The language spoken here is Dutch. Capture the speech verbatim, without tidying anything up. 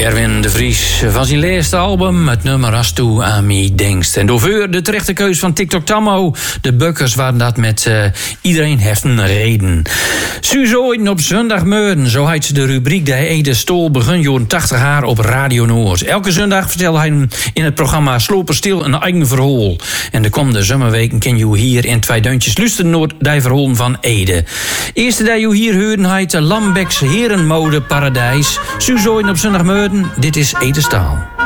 Erwin de Vries van zijn laatste album, het nummer Als toe aan mij denkst. En door de terechte keus van TikTok Tammo, de Bukkers waren dat met uh, Iedereen heeft een reden. Suzooien op zondagmorgen, zo heet ze de rubriek de Ede Stol begin jaren tachtig haar op Radio Noord. Elke zondag vertelde hij in het programma Sloperstil een eigen verhaal. En de komende zomerweken ken je hier in twee deuntjes luisteren naar die verhalen van Ede. Eerste die je hier hoorden heet Lambecks Herenmode Paradijs. Suzooien op zondagmorgen, dit is Ede Staal.